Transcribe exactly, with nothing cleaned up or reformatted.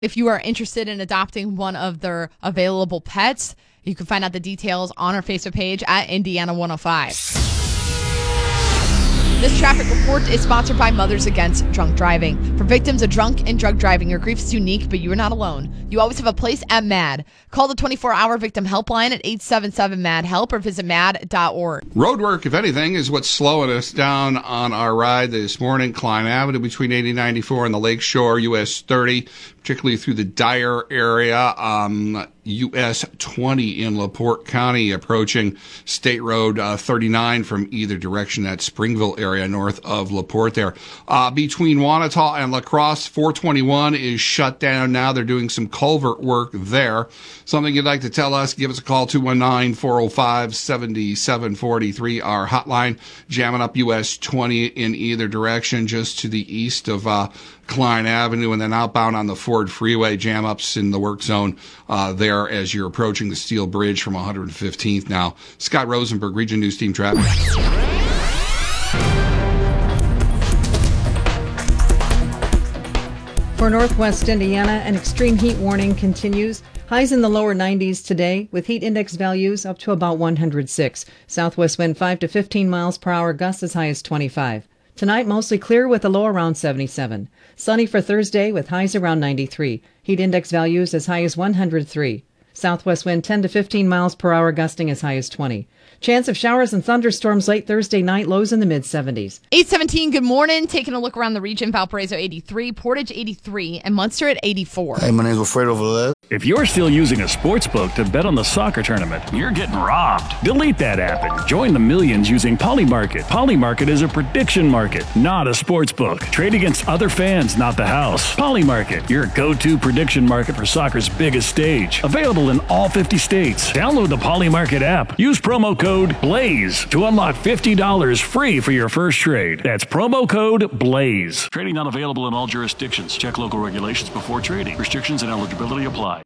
If you are interested in adopting one of their available pets, you can find out the details on our Facebook page at Indiana one oh five. This traffic report is sponsored by Mothers Against Drunk Driving. For victims of drunk and drug driving, your grief is unique, but you are not alone. You always have a place at MAD. Call the twenty-four hour victim helpline at eight seven seven MAD HELP or visit mad dot org. Roadwork, if anything, is what's slowing us down on our ride this morning. Klein Avenue between eighty ninety-four and the Lakeshore, U S thirty, particularly through the Dyer area. Um, U S twenty in LaPorte County, approaching State Road uh, thirty-nine from either direction. That Springville area north of LaPorte there. Uh, between Wanata and La Crosse, four twenty-one is shut down now. They're doing some culvert work there. Something you'd like to tell us, give us a call, two one nine, four oh five, seven seven four three, our hotline. Jamming up U S twenty in either direction, just to the east of uh, Klein Avenue, and then outbound on the Ford Freeway, jam ups in the work zone uh, there as you're approaching the Steel Bridge from one hundred fifteenth now. Scott Rosenberg, Region News Team Traffic. For Northwest Indiana, an extreme heat warning continues. Highs in the lower nineties today, with heat index values up to about one hundred six. Southwest wind five to fifteen miles per hour, gusts as high as twenty-five. Tonight, mostly clear with a low around seventy-seven. Sunny for Thursday with highs around ninety-three. Heat index values as high as one hundred three. Southwest wind ten to fifteen miles per hour, gusting as high as twenty. Chance of showers and thunderstorms late Thursday night, lows in the mid-seventies. eight seventeen, good morning. Taking a look around the region, Valparaiso eighty-three, Portage eighty-three, and Munster at eighty-four. Hey, my name's Wilfredo Velez. If you're still using a sports book to bet on the soccer tournament, you're getting robbed. Delete that app and join the millions using Polymarket. Polymarket is a prediction market, not a sports book. Trade against other fans, not the house. Polymarket, your go-to prediction market for soccer's biggest stage. Available in all fifty states. Download the Polymarket app. Use promo code BLAZE to unlock fifty dollars free for your first trade. That's promo code BLAZE. Trading not available in all jurisdictions. Check local regulations before trading. Restrictions and eligibility apply.